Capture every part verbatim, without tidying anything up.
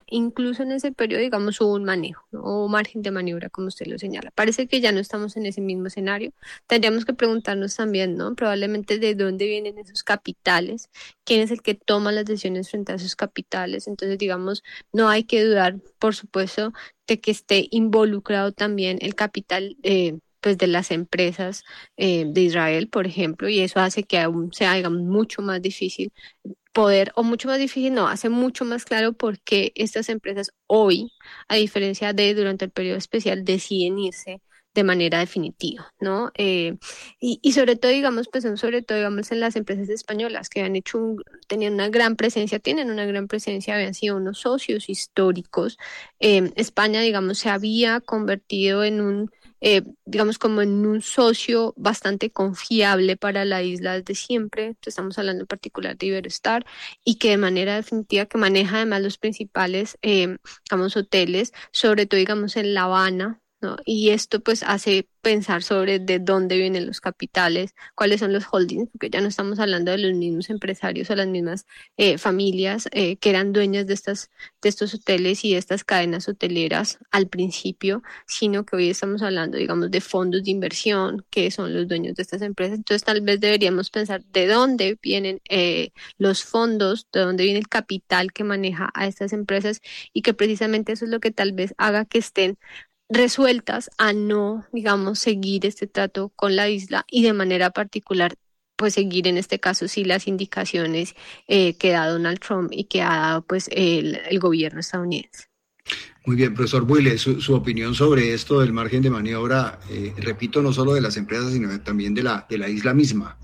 incluso en ese periodo, digamos, hubo un manejo, ¿no? Hubo margen de maniobra, como usted lo señala. Parece que ya no estamos en ese mismo escenario. Tendríamos que preguntarnos también, ¿no? Probablemente de dónde vienen esos capitales, quién es el que toma las decisiones frente a esos capitales. Entonces, digamos, no hay que dudar, por supuesto, de que esté involucrado también el capital. Eh, pues de las empresas eh, de Israel, por ejemplo, y eso hace que aún sea, digamos, mucho más difícil poder, o mucho más difícil, no, hace mucho más claro por qué estas empresas hoy, a diferencia de durante el periodo especial, deciden irse de manera definitiva, ¿no? Eh, y, y sobre todo, digamos, pues sobre todo, digamos, en las empresas españolas que han hecho un, tenían una gran presencia, tienen una gran presencia, habían sido unos socios históricos. Eh, España, digamos, se había convertido en un eh, digamos, como en un socio bastante confiable para la isla desde siempre. Entonces, estamos hablando en particular de Iberostar y que de manera definitiva que maneja además los principales, eh, digamos, hoteles, sobre todo, digamos, en La Habana, ¿no? Y esto pues hace pensar sobre de dónde vienen los capitales, cuáles son los holdings, porque ya no estamos hablando de los mismos empresarios o las mismas eh, familias eh, que eran dueñas de estas, de estos hoteles y de estas cadenas hoteleras al principio, sino que hoy estamos hablando, digamos, de fondos de inversión que son los dueños de estas empresas. Entonces, tal vez deberíamos pensar de dónde vienen eh, los fondos, de dónde viene el capital que maneja a estas empresas y que precisamente eso es lo que tal vez haga que estén resueltas a no, digamos, seguir este trato con la isla y de manera particular, pues seguir en este caso sí las indicaciones eh, que da Donald Trump y que ha dado pues el, el gobierno estadounidense. Muy bien, profesor Buile, su, su opinión sobre esto del margen de maniobra, eh, repito, no solo de las empresas, sino también de la, de la isla misma.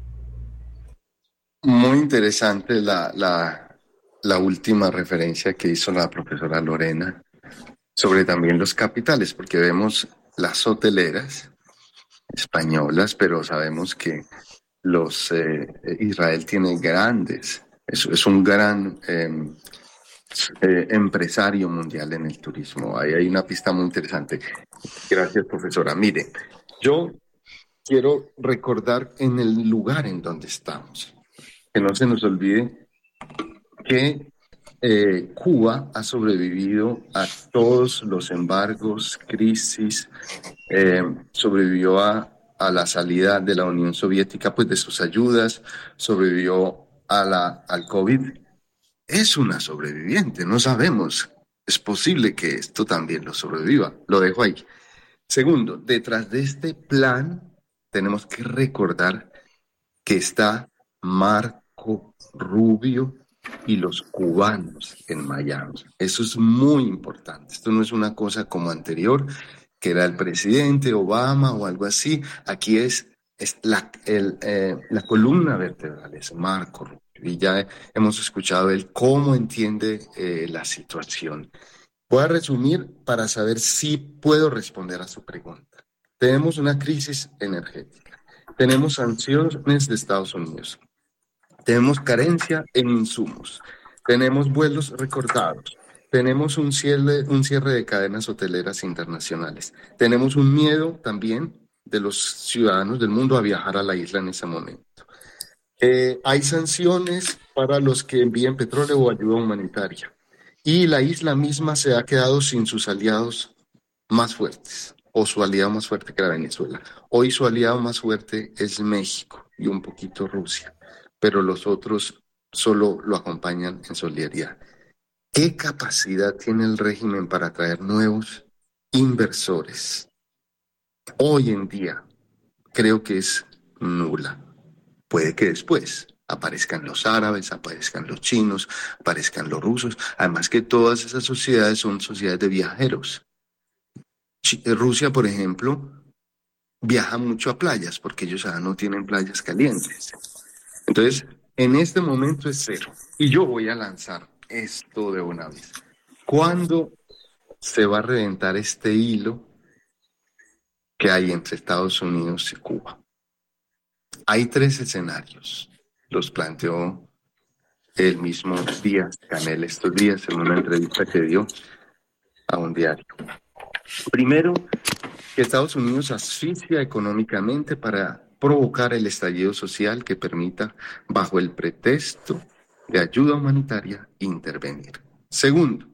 Muy interesante la, la, la última referencia que hizo la profesora Lorena sobre también los capitales, porque vemos las hoteleras españolas, pero sabemos que los eh, Israel tiene grandes, es, es un gran eh, eh, empresario mundial en el turismo. Ahí hay una pista muy interesante. Gracias, profesora. Mire, yo quiero recordar en el lugar en donde estamos, que no se nos olvide que eh, Cuba ha sobrevivido a todos los embargos, crisis, eh, sobrevivió a, a la salida de la Unión Soviética, pues de sus ayudas, sobrevivió a la, al COVID. Es una sobreviviente, no sabemos. Es posible que esto también lo sobreviva. Lo dejo ahí. Segundo, detrás de este plan tenemos que recordar que está Marco Rubio y los cubanos en Miami. Eso es muy importante. Esto no es una cosa como anterior, que era el presidente Obama o algo así. Aquí es, es la, el, eh, la columna vertebral, es Marco Rubio. Y ya hemos escuchado él cómo entiende eh, la situación. Voy a resumir para saber si puedo responder a su pregunta. Tenemos una crisis energética. Tenemos sanciones de Estados Unidos. Tenemos carencia en insumos. Tenemos vuelos recortados. Tenemos un cierre, un cierre de cadenas hoteleras internacionales. Tenemos un miedo también de los ciudadanos del mundo a viajar a la isla en ese momento. Eh, hay sanciones para los que envíen petróleo o ayuda humanitaria. Y la isla misma se ha quedado sin sus aliados más fuertes, o su aliado más fuerte que era Venezuela. Hoy su aliado más fuerte es México y un poquito Rusia, pero los otros solo lo acompañan en solidaridad. ¿Qué capacidad tiene el régimen para atraer nuevos inversores? Hoy en día creo que es nula. Puede que después aparezcan los árabes, aparezcan los chinos, aparezcan los rusos. Además que todas esas sociedades son sociedades de viajeros. Rusia, por ejemplo, viaja mucho a playas porque ellos ahora no tienen playas calientes. Entonces, en este momento es cero. Y yo voy a lanzar esto de una vez. ¿Cuándo se va a reventar este hilo que hay entre Estados Unidos y Cuba? Hay tres escenarios. Los planteó el mismo Díaz-Canel estos días en una entrevista que dio a un diario. Primero, que Estados Unidos asfixia económicamente para provocar el estallido social que permita, bajo el pretexto de ayuda humanitaria, intervenir. Segundo,